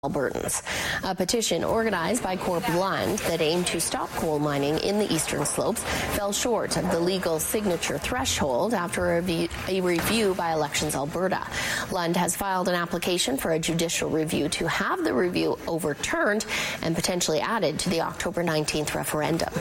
Albertans. A petition organized by Corp Lund that aimed to stop coal mining in the Eastern Slopes fell short of the legal signature threshold after a review by Elections Alberta. Lund has filed an application for a judicial review to have the review overturned and potentially added to the October 19th referendum.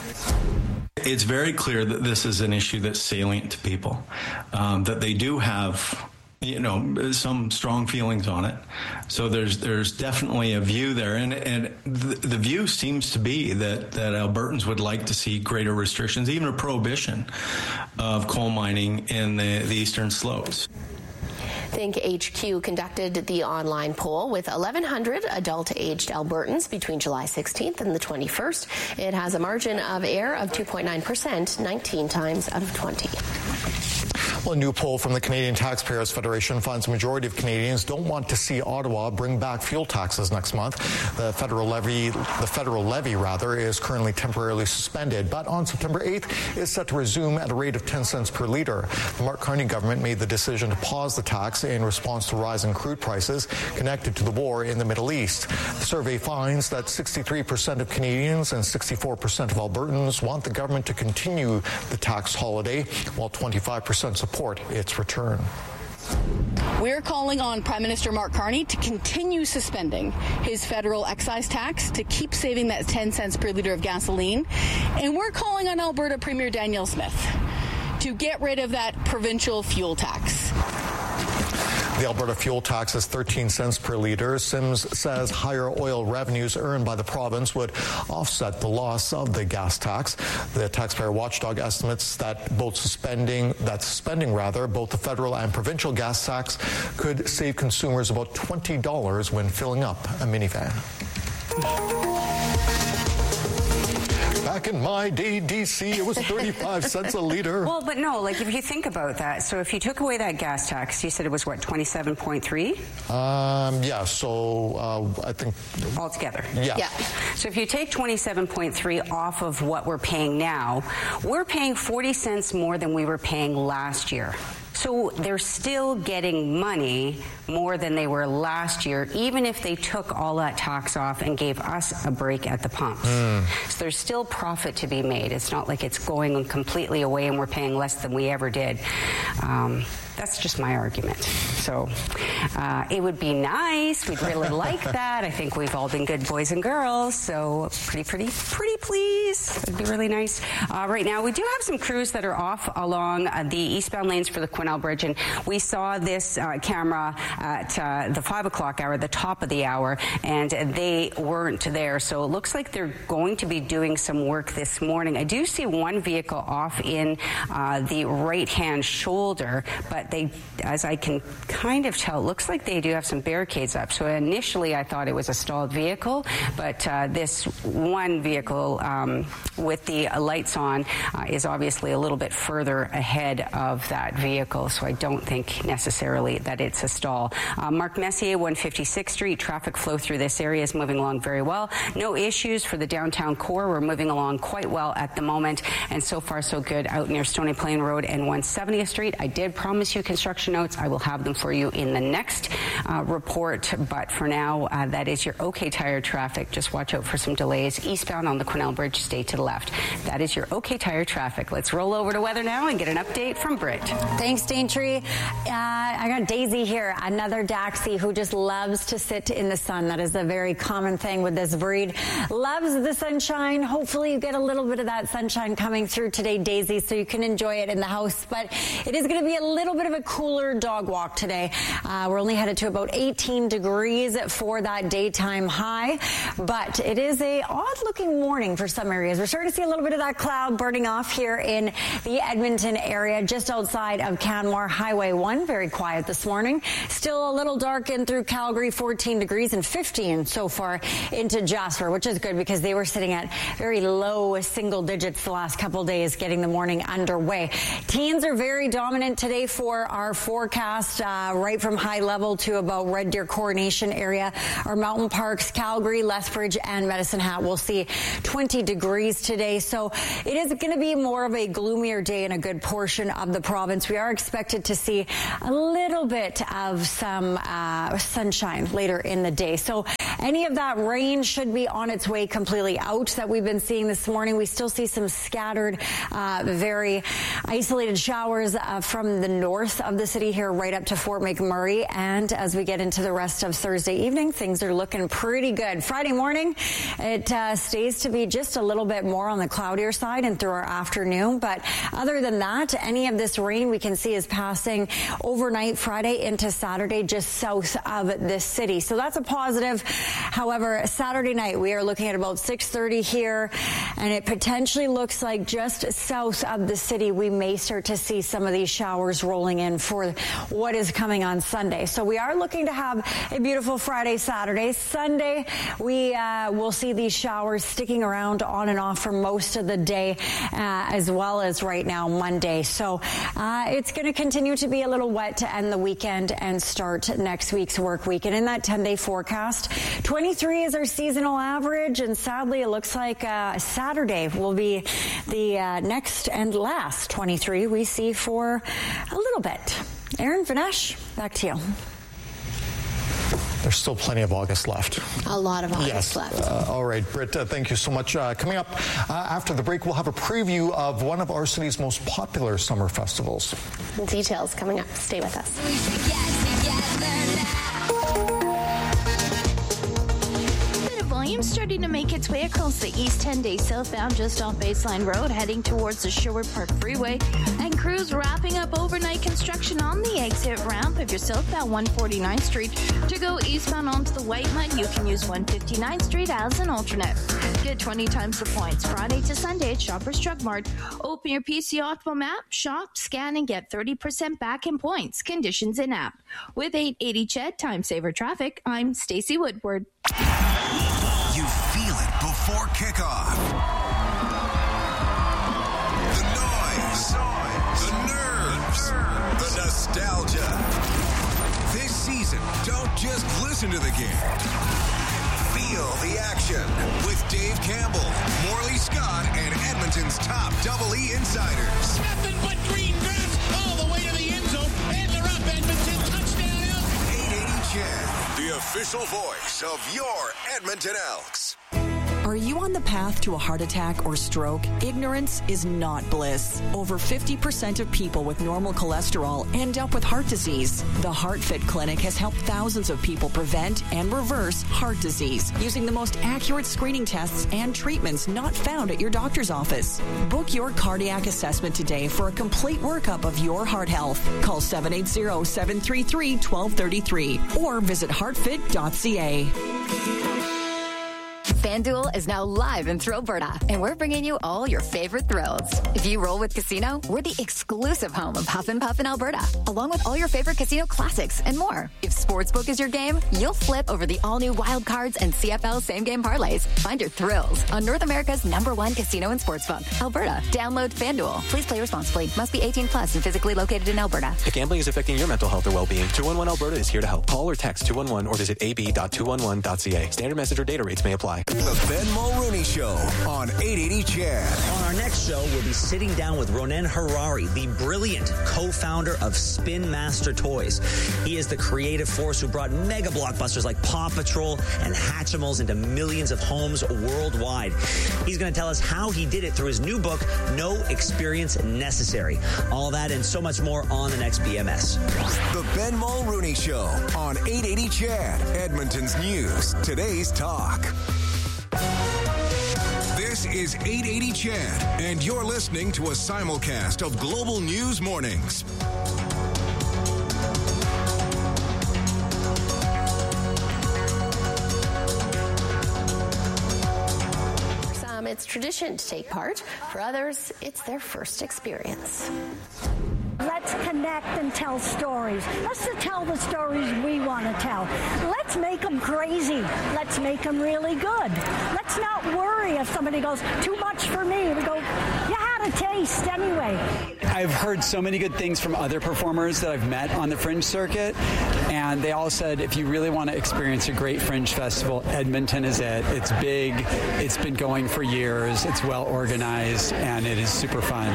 It's very clear that this is an issue that's salient to people, that they do have some strong feelings on it. So there's definitely a view there. And the view seems to be that Albertans would like to see greater restrictions, even a prohibition of coal mining in the Eastern Slopes. Think HQ conducted the online poll with 1,100 adult-aged Albertans between July 16th and the 21st. It has a margin of error of 2.9%, 19 times out of 20. Well, a new poll from the Canadian Taxpayers Federation finds a majority of Canadians don't want to see Ottawa bring back fuel taxes next month. The federal levy is currently temporarily suspended, but on September 8th is set to resume at a rate of 10 cents per litre. The Mark Carney government made the decision to pause the tax in response to rising crude prices connected to the war in the Middle East. The survey finds that 63% of Canadians and 64% of Albertans want the government to continue the tax holiday, while 25% support its return. We're calling on Prime Minister Mark Carney to continue suspending his federal excise tax, to keep saving that 10 cents per litre of gasoline. And we're calling on Alberta Premier Danielle Smith to get rid of that provincial fuel tax. The Alberta fuel tax is 13 cents per litre. Sims says higher oil revenues earned by the province would offset the loss of the gas tax. The taxpayer watchdog estimates that suspending both the federal and provincial gas tax could save consumers about $20 when filling up a minivan. Back in my day, DC, it was 35 cents a litre. Well, but no, if you think about that, so if you took away that gas tax, you said it was, 27.3? Yeah, so I think... Altogether? Yeah. So if you take 27.3 off of what we're paying now, we're paying 40 cents more than we were paying last year. So they're still getting money more than they were last year, even if they took all that tax off and gave us a break at the pumps. So there's still profit to be made. It's not like it's going completely away and we're paying less than we ever did. That's just my argument. So it would be nice. We'd really like that. I think we've all been good boys and girls. So pretty please. It'd be really nice. Right now, we do have some crews that are off along the eastbound lanes for the Quesnel Bridge. And we saw this camera at the 5 o'clock hour, the top of the hour, and they weren't there. So it looks like they're going to be doing some work this morning. I do see one vehicle off in the right-hand shoulder, but they, as I can kind of tell, it looks like they do have some barricades up. So initially I thought it was a stalled vehicle, but this one vehicle with the lights on is obviously a little bit further ahead of that vehicle, so I don't think necessarily that it's a stall. Mark Messier, 156th Street, traffic flow through this area is moving along very well. No issues for the downtown core. We're moving along quite well at the moment, and so far so good out near Stony Plain Road and 170th Street. I did promise you construction notes. I will have them for you in the next report, but for now, that is your OK Tire traffic. Just watch out for some delays eastbound on the Quesnel Bridge. Stay to the left. That is your OK Tire traffic. Let's roll over to weather now and get an update from Britt. Thanks, Daintree. I got Daisy here, another Daxie who just loves to sit in the sun. That is a very common thing with this breed. Loves the sunshine. Hopefully you get a little bit of that sunshine coming through today, Daisy, so you can enjoy it in the house. But it is going to be a little bit of a cooler dog walk today. We're only headed to about 18 degrees for that daytime high, but it is a odd-looking morning for some areas. We're starting to see a little bit of that cloud burning off here in the Edmonton area, just outside of Canmore Highway 1. Very quiet this morning. Still a little dark in through Calgary, 14 degrees and 15 so far into Jasper, which is good because they were sitting at very low single digits the last couple days, getting the morning underway. Teens are very dominant today for for our forecast, right from high level to about Red Deer Coronation area. Our mountain parks, Calgary, Lethbridge, and Medicine Hat will see 20 degrees today. So it is going to be more of a gloomier day in a good portion of the province. We are expected to see a little bit of some sunshine later in the day. So any of that rain should be on its way completely out that we've been seeing this morning. We still see some scattered, very isolated showers from the north of the city here right up to Fort McMurray. And as we get into the rest of Thursday evening, things are looking pretty good. Friday morning, it stays to be just a little bit more on the cloudier side and through our afternoon. But other than that, any of this rain we can see is passing overnight Friday into Saturday just south of this city. So that's a positive. However, Saturday night, we are looking at about 6:30 here, and it potentially looks like just south of the city, we may start to see some of these showers rolling in for what is coming on Sunday. So we are looking to have a beautiful Friday, Saturday. Sunday, we will see these showers sticking around on and off for most of the day, as well as right now, Monday. So it's going to continue to be a little wet to end the weekend and start next week's work week. And in that 10-day forecast, 23 is our seasonal average, and sadly, it looks like Saturday will be the next and last 23 we see for a little bit. Aaron, Vinesh, back to you. There's still plenty of August left. A lot of August left. All right, Britt, thank you so much. Coming up after the break, we'll have a preview of one of our city's most popular summer festivals. Details coming up. Stay with us. Volume starting to make its way across the East 10-day southbound just off Baseline Road, heading towards the Sherwood Park Freeway, and crews wrapping up overnight construction on the exit ramp. If you're southbound 149th Street to go eastbound onto the White Mud, you can use 159th Street as an alternate. Get 20 times the points Friday to Sunday at Shoppers Drug Mart. Open your PC Optimum app, shop, scan, and get 30% back in points. Conditions in app. With 880 CHED Time Saver Traffic, I'm Stacey Woodward. You feel it before kickoff. The noise, the nerves, the nostalgia. This season, don't just listen to the game. Feel the action with Dave Campbell, Morley Scott, and Edmonton's top Double E insiders. Nothing but green grass all the way to the end zone, and they're up. Edmonton touchdown. 880 CHED, the official voice of your Edmonton Elks. Are you on the path to a heart attack or stroke? Ignorance is not bliss. Over 50% of people with normal cholesterol end up with heart disease. The HeartFit Clinic has helped thousands of people prevent and reverse heart disease using the most accurate screening tests and treatments not found at your doctor's office. Book your cardiac assessment today for a complete workup of your heart health. Call 780-733-1233 or visit heartfit.ca. FanDuel is now live in Thrillberta, and we're bringing you all your favorite thrills. If you roll with Casino, we're the exclusive home of Huff and Puff in Alberta, along with all your favorite casino classics and more. If Sportsbook is your game, you'll flip over the all-new Wild Cards and CFL same-game parlays. Find your thrills on North America's #1 casino and sportsbook, Alberta. Download FanDuel. Please play responsibly. Must be 18 plus and physically located in Alberta. If gambling is affecting your mental health or well-being, 211 Alberta is here to help. Call or text 211 or visit ab.211.ca. Standard message or data rates may apply. The Ben Mulrooney Show on 880 CHED. On our next show, we'll be sitting down with Ronen Harari, the brilliant co-founder of Spin Master Toys. He is the creative force who brought mega blockbusters like Paw Patrol and Hatchimals into millions of homes worldwide. He's going to tell us how he did it through his new book, No Experience Necessary. All that and so much more on the next BMS. The Ben Mulrooney Show on 880 CHED, Edmonton's news, today's talk. This is 880 CHED, and you're listening to a simulcast of Global News Mornings. For some, it's tradition to take part. For others, it's their first experience. Let's connect and tell stories. Let's tell the stories we want to tell. Let's make them crazy. Let's make them really good. Let's not worry if somebody goes, too much for me. We go, you had got a taste anyway. I've heard so many good things from other performers that I've met on the Fringe circuit, and they all said if you really want to experience a great Fringe festival, Edmonton is it. It's big, it's been going for years, it's well organized, and it is super fun.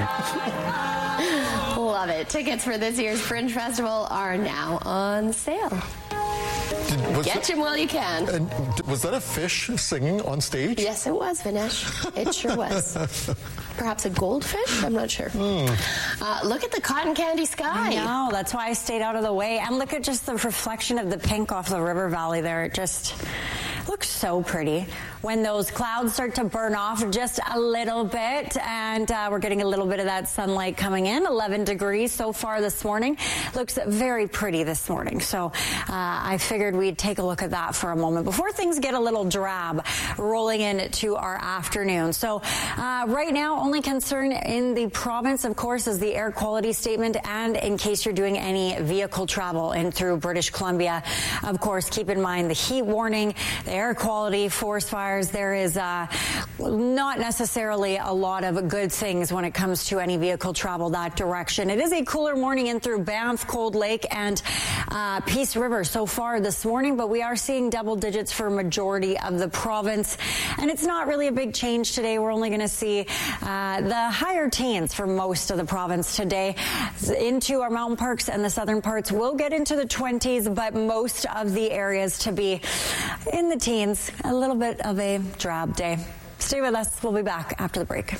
Love it. Tickets for this year's Fringe Festival are now on sale. Get them while you can. And was that a fish singing on stage? Yes, it was, Vinesh. It sure was. Perhaps a goldfish? I'm not sure. Look at the cotton candy sky. I know. That's why I stayed out of the way. And look at just the reflection of the pink off the river valley there. It just looks so pretty. When those clouds start to burn off just a little bit, and we're getting a little bit of that sunlight coming in. 11 degrees so far this morning. Looks very pretty this morning. So I figured we'd take a look at that for a moment before things get a little drab rolling into our afternoon. So right now, only concern in the province, of course, is the air quality statement. And in case you're doing any vehicle travel in through British Columbia, of course, keep in mind the heat warning, the air quality, forest fires. There is not necessarily a lot of good things when it comes to any vehicle travel that direction. It is a cooler morning in through Banff, Cold Lake, and Peace River so far this morning, but we are seeing double digits for majority of the province. And it's not really a big change today. We're only going to see the higher teens for most of the province today. Into our mountain parks and the southern parts will get into the 20s, but most of the areas to be in the teens. A little bit of a drab day. Stay with us. We'll be back after the break.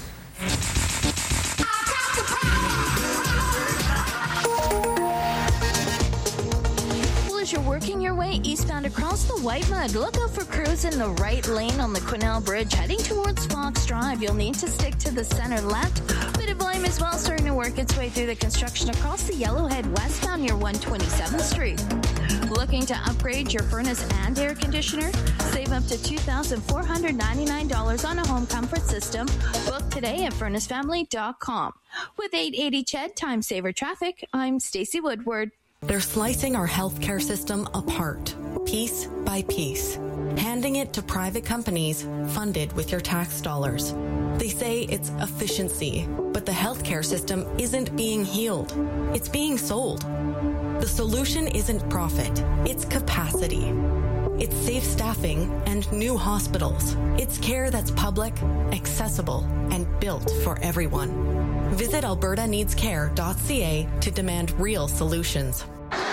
As you're working your way eastbound across the White Mud, look out for crews in the right lane on the Quesnel Bridge heading towards Fox Drive. You'll need to stick to the center left. Bit of volume as well starting to work its way through the construction across the Yellowhead westbound near 127th Street. Looking to upgrade your furnace and air conditioner? Save up to $2,499 on a home comfort system. Book today at furnacefamily.com. With 880 CHED Time Saver Traffic, I'm Stacey Woodward. They're slicing our healthcare system apart, piece by piece, handing it to private companies funded with your tax dollars. They say it's efficiency, but the healthcare system isn't being healed. It's being sold. The solution isn't profit, it's capacity. It's safe staffing and new hospitals. It's care that's public, accessible, and built for everyone. Visit albertaneedscare.ca to demand real solutions.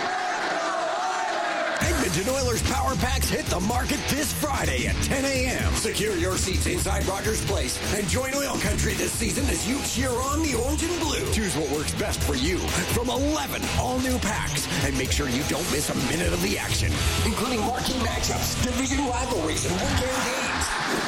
Edmonton Oilers Power Packs hit the market this Friday at 10 a.m. Secure your seats inside Rogers Place and join Oil Country this season as you cheer on the orange and blue. Choose what works best for you from 11 all-new packs and make sure you don't miss a minute of the action, including marquee matchups, division rivalries, and weekend games.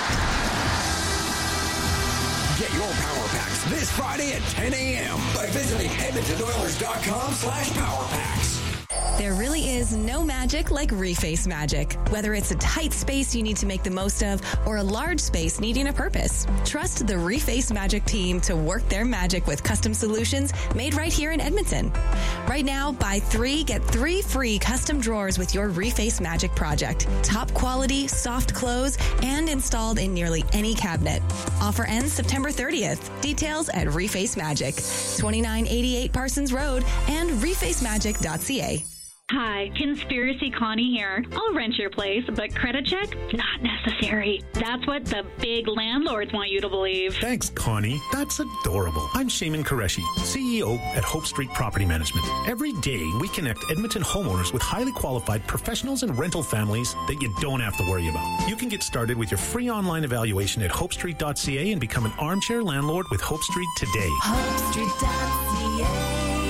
Get your Power Packs this Friday at 10 a.m. by visiting EdmontonOilers.com/PowerPacks. There really is no magic like Reface magic. Whether it's a tight space you need to make the most of or a large space needing a purpose, trust the Reface Magic team to work their magic with custom solutions made right here in Edmonton. Right now, buy 3, get 3 free custom drawers with your Reface Magic project. Top quality, soft close, and installed in nearly any cabinet. Offer ends September 30th. Details at Reface Magic, 2988 Parsons Road and refacemagic.ca. Hi, Conspiracy Connie here. I'll rent your place, but credit check? Not necessary. That's what the big landlords want you to believe. Thanks, Connie. That's adorable. I'm Shaman Qureshi, CEO at Hope Street Property Management. Every day, we connect Edmonton homeowners with highly qualified professionals and rental families that you don't have to worry about. You can get started with your free online evaluation at hopestreet.ca and become an armchair landlord with Hope Street today. HopeStreet.ca.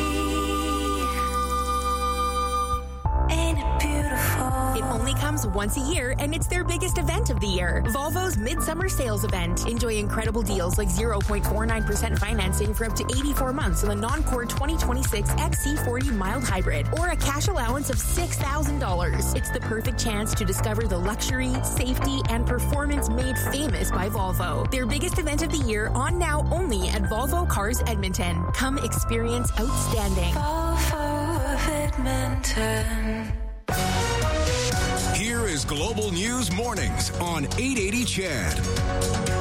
It only comes once a year, and it's their biggest event of the year. Volvo's Midsummer Sales Event. Enjoy incredible deals like 0.49% financing for up to 84 months on the non-core 2026 XC40 mild hybrid, or a cash allowance of $6,000. It's the perfect chance to discover the luxury, safety, and performance made famous by Volvo. Their biggest event of the year, on now only at Volvo Cars Edmonton. Come experience outstanding. Volvo of Edmonton. Here is Global News Mornings on 880 CHED.